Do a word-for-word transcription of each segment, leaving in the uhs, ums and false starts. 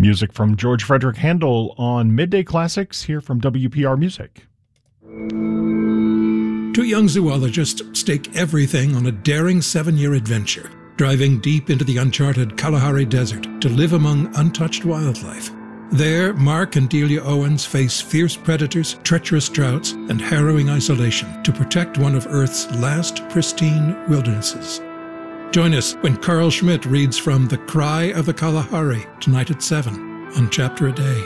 Music from George Frederick Handel on Midday Classics here from W P R Music. Two young zoologists stake everything on a daring seven-year adventure, driving deep into the uncharted Kalahari Desert to live among untouched wildlife. There, Mark and Delia Owens face fierce predators, treacherous droughts, and harrowing isolation to protect one of Earth's last pristine wildernesses. Join us when Carl Schmidt reads from The Cry of the Kalahari tonight at seven on Chapter a Day.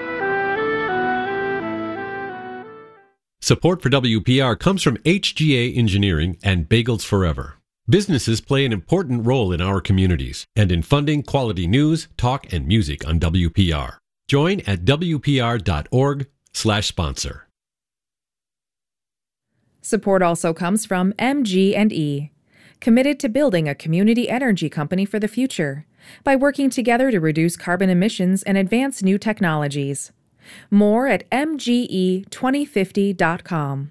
Support for W P R comes from H G A Engineering and Bagels Forever. Businesses play an important role in our communities and in funding quality news, talk, and music on W P R. Join at W P R dot org slash sponsor. Support also comes from M G and E, committed to building a community energy company for the future by working together to reduce carbon emissions and advance new technologies. More at M G E twenty fifty dot com.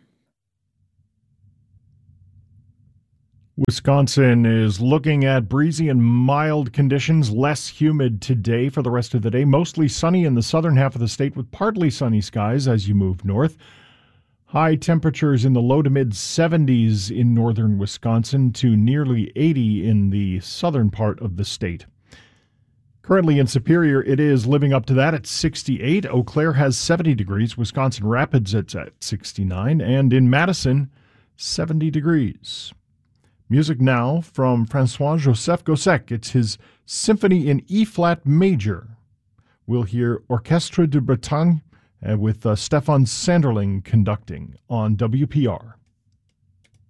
Wisconsin is looking at breezy and mild conditions, less humid today for the rest of the day. Mostly sunny in the southern half of the state with partly sunny skies as you move north. High temperatures in the low to mid seventies in northern Wisconsin to nearly eighty in the southern part of the state. Currently in Superior, it is living up to that at sixty-eight. Eau Claire has seventy degrees. Wisconsin Rapids, it's at sixty-nine. And in Madison, seventy degrees. Music now from Francois-Joseph Gossec. It's his Symphony in E-flat major. We'll hear Orchestre de Bretagne uh, with uh, Stefan Sanderling conducting on W P R.